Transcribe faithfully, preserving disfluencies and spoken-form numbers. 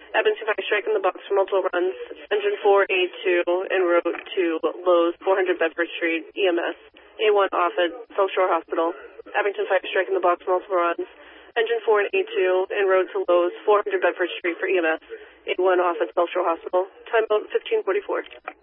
Edmonton Fire Strike in the box for multiple runs. Engine four A two en route to Lowe's, four hundred Bedford Street, E M S. A one off at South Shore Hospital. Abington Fire Strike in the box for multiple runs. Engine four and A two en route to Lowe's, four hundred Bedford Street for E M S. A one off at South Shore Hospital. Time out fifteen forty-four.